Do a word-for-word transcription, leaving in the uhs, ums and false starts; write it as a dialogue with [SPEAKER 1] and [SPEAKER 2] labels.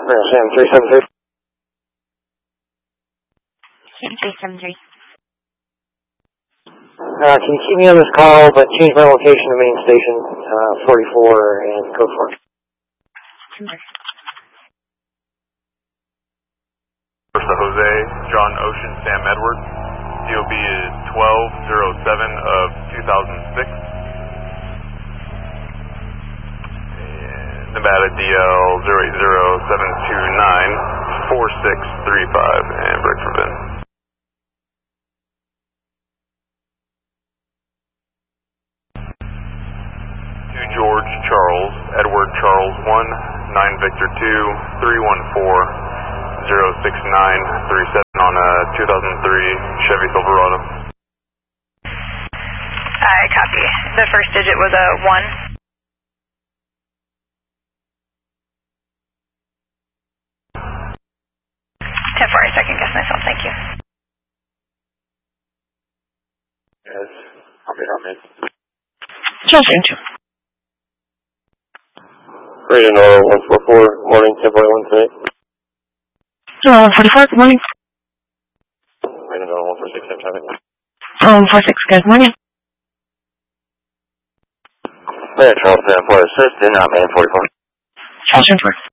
[SPEAKER 1] Sam three seven three.
[SPEAKER 2] Sam three seven three.
[SPEAKER 1] Uh, can you keep me on this call, but change my location to main station, uh, forty-four and code four.
[SPEAKER 2] Timber.
[SPEAKER 3] First to Jose, John Ocean, Sam Edward. D O B is twelve oh seven of two thousand six. And Nevada D L zero eight zero seven two nine four six three five and break for bin. To George Charles, Edward Charles one, nine Victor two, three one four, zero six nine three seven on a two thousand three Chevy Silverado.
[SPEAKER 4] I copy. The first digit was a one. ten four, I second guess myself, thank you.
[SPEAKER 3] Yes, I'll be on me.
[SPEAKER 2] Children two.
[SPEAKER 1] Radio Nora one four four, morning, ten point one tonight.
[SPEAKER 2] Uh, forty-four, good morning.
[SPEAKER 1] Radio Nora one four six, seven seven.
[SPEAKER 2] Um, four six, good morning.
[SPEAKER 1] Radio Charles, man, for assist, in, I'm man forty-four.
[SPEAKER 2] Children four.